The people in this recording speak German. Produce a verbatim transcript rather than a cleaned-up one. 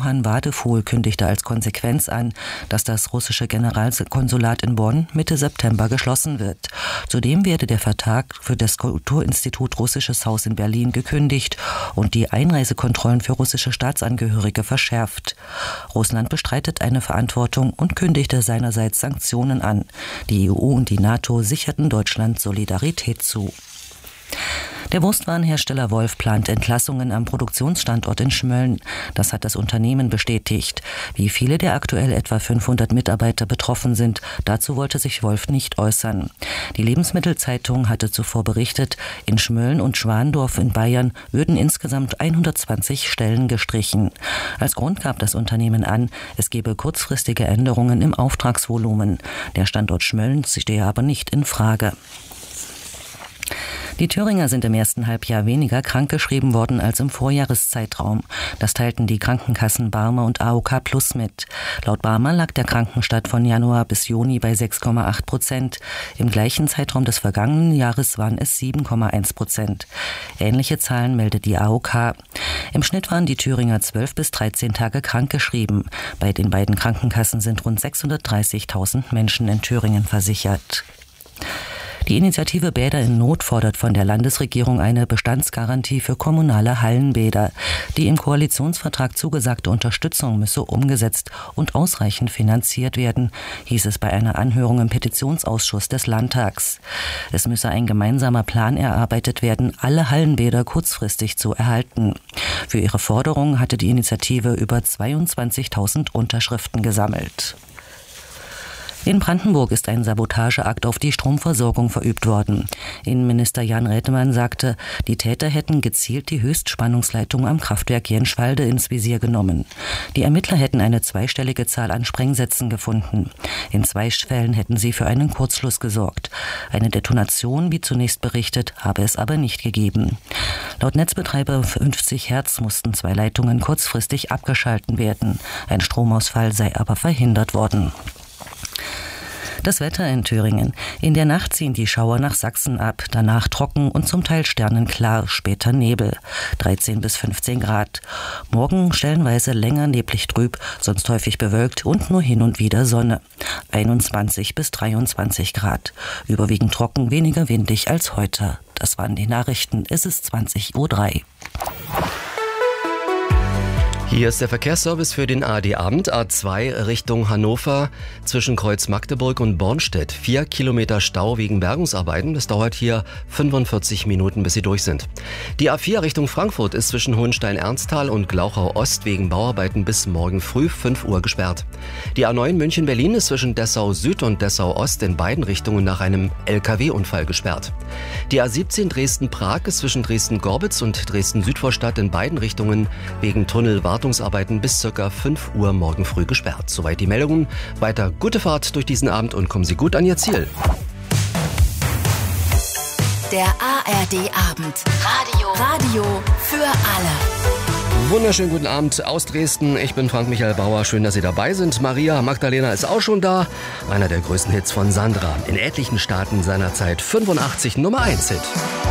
Johann Wadefuhl kündigte als Konsequenz an, dass das russische Generalkonsulat in Bonn Mitte September geschlossen wird. Zudem werde der Vertrag für das Kulturinstitut Russisches Haus in Berlin gekündigt und die Einreisekontrollen für russische Staatsangehörige verschärft. Russland bestreitet eine Verantwortung und kündigte seinerseits Sanktionen an. Die E U und die NATO sicherten Deutschland Solidarität zu. Der Wurstwarenhersteller Wolf plant Entlassungen am Produktionsstandort in Schmölln. Das hat das Unternehmen bestätigt. Wie viele der aktuell etwa fünfhundert Mitarbeiter betroffen sind, dazu wollte sich Wolf nicht äußern. Die Lebensmittelzeitung hatte zuvor berichtet, in Schmölln und Schwandorf in Bayern würden insgesamt hundertzwanzig Stellen gestrichen. Als Grund gab das Unternehmen an, es gebe kurzfristige Änderungen im Auftragsvolumen. Der Standort Schmölln stehe aber nicht in Frage. Die Thüringer sind im ersten Halbjahr weniger krankgeschrieben worden als im Vorjahreszeitraum. Das teilten die Krankenkassen Barmer und A O K Plus mit. Laut Barmer lag der Krankenstand von Januar bis Juni bei sechs Komma acht Prozent. Im gleichen Zeitraum des vergangenen Jahres waren es sieben Komma eins Prozent. Ähnliche Zahlen meldet die A O K. Im Schnitt waren die Thüringer zwölf bis dreizehn Tage krankgeschrieben. Bei den beiden Krankenkassen sind rund sechshundertdreißigtausend Menschen in Thüringen versichert. Die Initiative Bäder in Not fordert von der Landesregierung eine Bestandsgarantie für kommunale Hallenbäder. Die im Koalitionsvertrag zugesagte Unterstützung müsse umgesetzt und ausreichend finanziert werden, hieß es bei einer Anhörung im Petitionsausschuss des Landtags. Es müsse ein gemeinsamer Plan erarbeitet werden, alle Hallenbäder kurzfristig zu erhalten. Für ihre Forderung hatte die Initiative über zweiundzwanzigtausend Unterschriften gesammelt. In Brandenburg ist ein Sabotageakt auf die Stromversorgung verübt worden. Innenminister Jan Rätemann sagte, die Täter hätten gezielt die Höchstspannungsleitung am Kraftwerk Jenschwalde ins Visier genommen. Die Ermittler hätten eine zweistellige Zahl an Sprengsätzen gefunden. In zwei Fällen hätten sie für einen Kurzschluss gesorgt. Eine Detonation, wie zunächst berichtet, habe es aber nicht gegeben. Laut Netzbetreiber fünfzig Hertz mussten zwei Leitungen kurzfristig abgeschalten werden. Ein Stromausfall sei aber verhindert worden. Das Wetter in Thüringen. In der Nacht ziehen die Schauer nach Sachsen ab, danach trocken und zum Teil sternenklar, später Nebel. dreizehn bis fünfzehn Grad. Morgen stellenweise länger neblig trüb, sonst häufig bewölkt und nur hin und wieder Sonne. einundzwanzig bis dreiundzwanzig Grad. Überwiegend trocken, weniger windig als heute. Das waren die Nachrichten. Es ist zwanzig Uhr drei. Hier ist der Verkehrsservice für den A R D-Abend. A zwei Richtung Hannover zwischen Kreuz Magdeburg und Bornstedt. Vier Kilometer Stau wegen Bergungsarbeiten. Das dauert hier fünfundvierzig Minuten, bis sie durch sind. Die A vier Richtung Frankfurt ist zwischen Hohenstein-Ernsthal und Glauchau-Ost wegen Bauarbeiten bis morgen früh fünf Uhr gesperrt. Die A neun München-Berlin ist zwischen Dessau-Süd und Dessau-Ost in beiden Richtungen nach einem L K W-Unfall gesperrt. Die A siebzehn Dresden-Prag ist zwischen Dresden-Gorbitz und Dresden-Südvorstadt in beiden Richtungen wegen Tunnelwartung bis ca. fünf Uhr morgen früh gesperrt. Soweit die Meldungen. Weiter gute Fahrt durch diesen Abend und kommen Sie gut an Ihr Ziel. Der A R D-Abend. Radio. Radio für alle. Wunderschönen guten Abend aus Dresden. Ich bin Frank Michael Bauer. Schön, dass Sie dabei sind. Maria Magdalena ist auch schon da. Einer der größten Hits von Sandra. In etlichen Staaten seiner Zeit fünfundachtzig Nummer eins Hit.